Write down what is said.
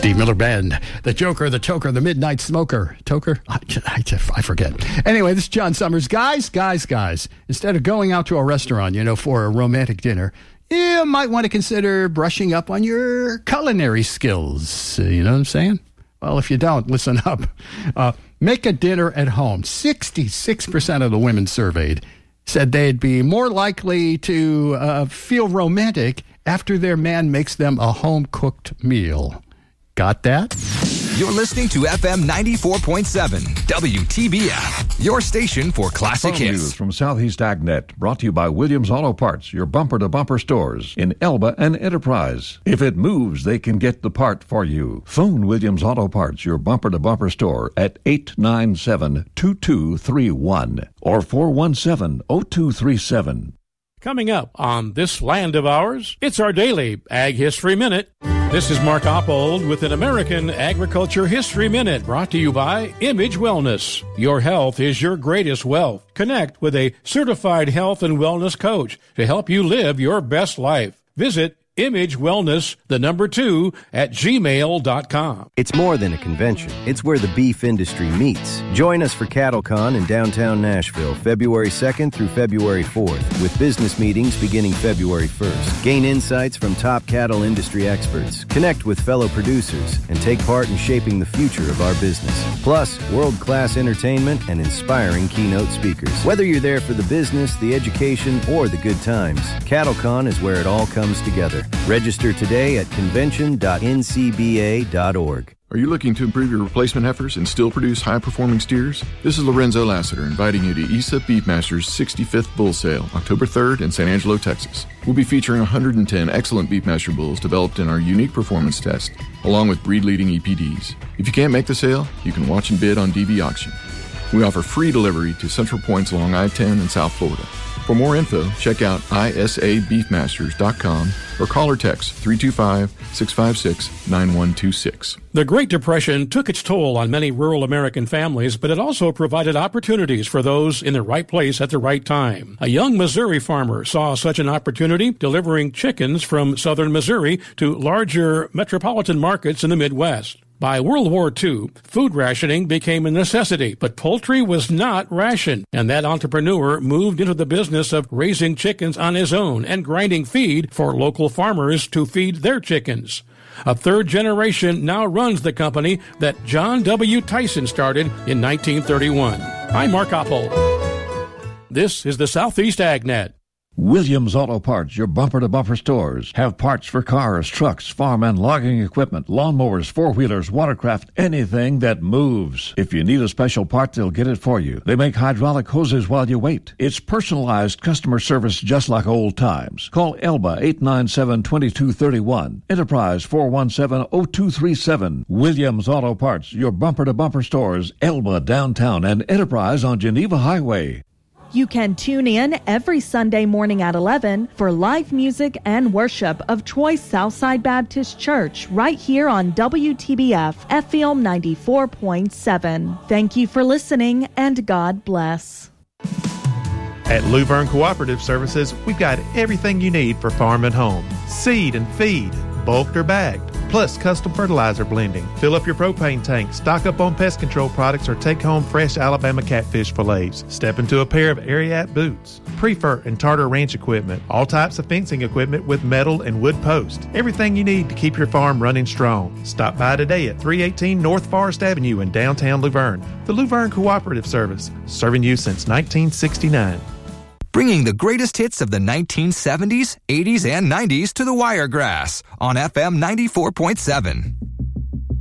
Steve Miller Band, the Joker, the Toker, the Midnight Smoker. Toker? I forget. Anyway, this is John Summers. Guys, instead of going out to a restaurant, for a romantic dinner, you might want to consider brushing up on your culinary skills. You know what I'm saying? Well, if you don't, listen up. Make a dinner at home. 66% of the women surveyed said they'd be more likely to feel romantic after their man makes them a home-cooked meal. Got that? You're listening to FM 94.7 WTBF, your station for classic hits. News from Southeast AgNet, brought to you by Williams Auto Parts, your bumper-to-bumper stores in Elba and Enterprise. If it moves, they can get the part for you. Phone Williams Auto Parts, your bumper-to-bumper store at 897-2231 or 417-0237. Coming up on this land of ours, it's our daily Ag History Minute. This is Mark Oppold with an American Agriculture History Minute, brought to you by Image Wellness. Your health is your greatest wealth. Connect with a certified health and wellness coach to help you live your best life. Visit Image Wellness, 2, at gmail.com. It's more than a convention. It's where the beef industry meets. Join us for CattleCon in downtown Nashville, February 2nd through February 4th, with business meetings beginning February 1st. Gain insights from top cattle industry experts, connect with fellow producers, and take part in shaping the future of our business. Plus, world-class entertainment and inspiring keynote speakers. Whether you're there for the business, the education, or the good times, CattleCon is where it all comes together. Register today at convention.ncba.org. Are you looking to improve your replacement heifers and still produce high-performing steers? This is Lorenzo Lassiter inviting you to ESA Beefmasters 65th Bull Sale, October 3rd in San Angelo, Texas. We'll be featuring 110 excellent Beefmaster bulls developed in our unique performance test, along with breed-leading EPDs. If you can't make the sale, you can watch and bid on DV Auction. We offer free delivery to central points along I-10 in South Florida. For more info, check out isabeefmasters.com or call or text 325-656-9126. The Great Depression took its toll on many rural American families, but it also provided opportunities for those in the right place at the right time. A young Missouri farmer saw such an opportunity, delivering chickens from southern Missouri to larger metropolitan markets in the Midwest. By World War II, food rationing became a necessity, but poultry was not rationed, and that entrepreneur moved into the business of raising chickens on his own and grinding feed for local farmers to feed their chickens. A third generation now runs the company that John W. Tyson started in 1931. I'm Mark Oppold. This is the Southeast AgNet. Williams Auto Parts, your bumper-to-bumper stores, have parts for cars, trucks, farm and logging equipment, lawnmowers, four-wheelers, watercraft, anything that moves. If you need a special part, they'll get it for you. They make hydraulic hoses while you wait. It's personalized customer service just like old times. Call Elba 897-2231, Enterprise 417-0237. Williams Auto Parts, your bumper-to-bumper stores, Elba downtown and Enterprise on Geneva Highway. You can tune in every Sunday morning at 11 for live music and worship of Troy Southside Baptist Church right here on WTBF FM 94.7. Thank you for listening, and God bless. At Luverne Cooperative Services, we've got everything you need for farm and home. Seed and feed, bulked or bagged, plus custom fertilizer blending. Fill up your propane tank, stock up on pest control products, or take home fresh Alabama catfish fillets. Step into a pair of Ariat boots, Prefer and Tartar Ranch equipment, all types of fencing equipment with metal and wood posts. Everything you need to keep your farm running strong. Stop by today at 318 North Forest Avenue in downtown Luverne. The Luverne Cooperative Service, serving you since 1969. Bringing the greatest hits of the 1970s, 80s, and 90s to the Wiregrass on FM 94.7.